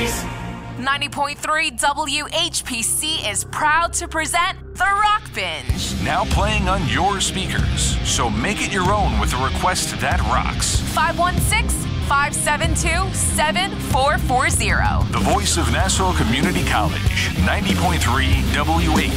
Holidays. 90.3 WHPC is proud to present The Rock Binge. Now playing on your speakers. So make it your own with a request that rocks. 516-572-7440. The voice of Nassau Community College, 90.3 WHPC.